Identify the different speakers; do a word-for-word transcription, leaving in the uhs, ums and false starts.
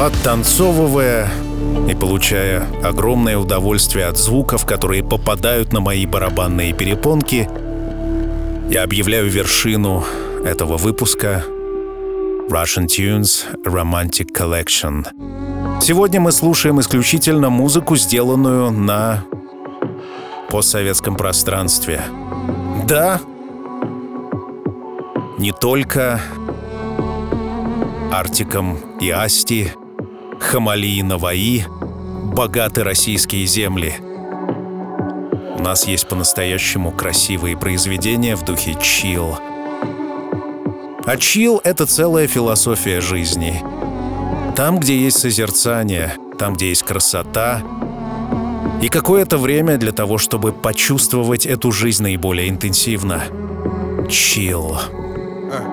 Speaker 1: Оттанцовывая и получая огромное удовольствие от звуков, которые попадают на мои барабанные перепонки, я объявляю вершину этого выпуска Russian Tunes Romantic Collection. Сегодня мы слушаем исключительно музыку, сделанную на постсоветском пространстве. Да, не только Артиком и Асти, Хамали и Наваи богаты российские земли. У нас есть по-настоящему красивые произведения в духе чилл. А чилл — это целая философия жизни. Там, где есть созерцание, там, где есть красота, и какое-то время для того, чтобы почувствовать эту жизнь наиболее интенсивно. Чилл.